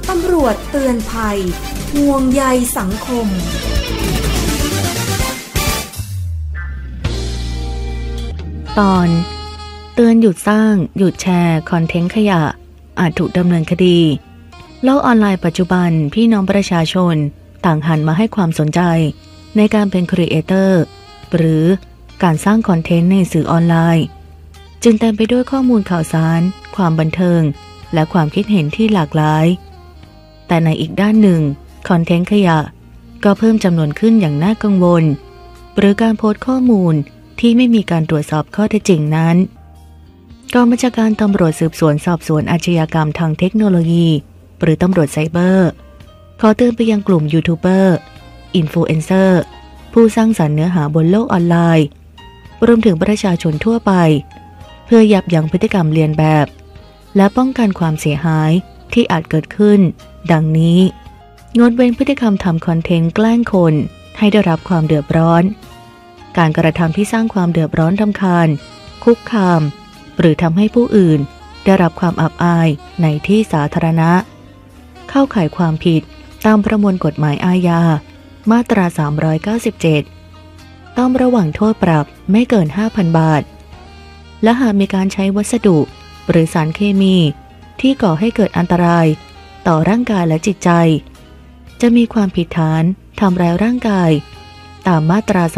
ตำรวจเตือนภัยห่วงใยสังคมตอนเตือนหยุดสร้างหยุดแชร์คอนเทนต์ขยะอาจถูกดำเนินคดีโลกออนไลน์ปัจจุบันพี่น้องประชาชนต่างหันมาให้ความสนใจในการเป็นครีเอเตอร์หรือการสร้างคอนเทนต์ในสื่อออนไลน์จึงเต็มไปด้วยข้อมูลข่าวสารความบันเทิงและความคิดเห็นที่หลากหลายแต่ในอีกด้านหนึ่งคอนเทนต์ขยะก็เพิ่มจำนวนขึ้นอย่างน่ากังวลหรือการโพสต์ข้อมูลที่ไม่มีการตรวจสอบข้อเท็จจริงนั้นกองบัญชาการตำรวจสืบสวนสอบสวนอาชญากรรมทางเทคโนโลยีหรือตำรวจไซเบอร์ขอเตือนไปยังกลุ่มยูทูบเบอร์อินฟลูเอนเซอร์ผู้สร้างสรรค์เนื้อหาบนโลกออนไลน์รวมถึงประชาชนทั่วไปเพื่อยับยั้งพฤติกรรมเลียนแบบและป้องกันความเสียหายที่อาจเกิดขึ้นดังนี้งดเว้นพฤติกรรมทำคอนเทนต์แกล้งคนให้ได้รับความเดือดร้อนการกระทำที่สร้างความเดือดร้อนรำคาญคุกคามหรือทำให้ผู้อื่นได้รับความอับอายในที่สาธารณะเข้าข่ายความผิดตามประมวลกฎหมายอาญามาตรา397ต้องระหว่างโทษปรับไม่เกิน 5,000 บาทและหากมีการใช้วัสดุหรือสารเคมีที่ก่อให้เกิดอันตรายต่อร่างกายและจิตใจจะมีความผิดฐานทำร้ายร่างกายตามมาตรา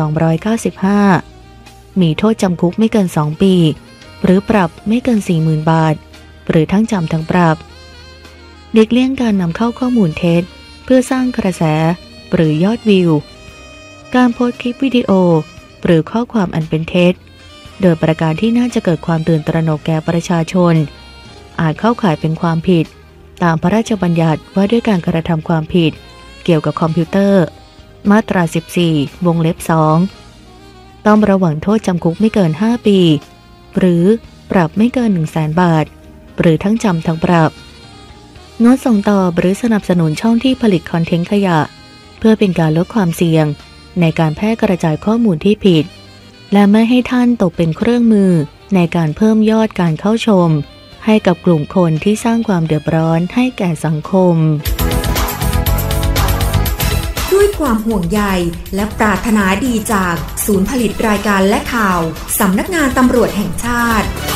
295มีโทษจำคุกไม่เกิน2ปีหรือปรับไม่เกิน 40,000 บาทหรือทั้งจำทั้งปรับหลีกเลี่ยงการนำเข้าข้อมูลเท็จเพื่อสร้างกระแสหรือยอดวิวการโพสต์คลิปวิดีโอหรือข้อความอันเป็นเท็จโดยประการที่น่าจะเกิดความตื่นตระหนกแก่ประชาชนอาจเข้าข่ายเป็นความผิดตามพระราชบัญญัติว่าด้วยการกระทำความผิดเกี่ยวกับคอมพิวเตอร์มาตรา14วงเล็บ2ต้องระหว่างโทษจำคุกไม่เกิน5ปีหรือปรับไม่เกิน 100,000 บาทหรือทั้งจำทั้งปรับงดส่งต่อหรือสนับสนุนช่องที่ผลิตคอนเทนต์ขยะเพื่อเป็นการลดความเสี่ยงในการแพร่กระจายข้อมูลที่ผิดและไม่ให้ท่านตกเป็นเครื่องมือในการเพิ่มยอดการเข้าชมให้กับกลุ่มคนที่สร้างความเดือดร้อนให้แก่สังคมด้วยความห่วงใยและปรารถนาดีจากศูนย์ผลิตรายการและข่าวสำนักงานตำรวจแห่งชาติ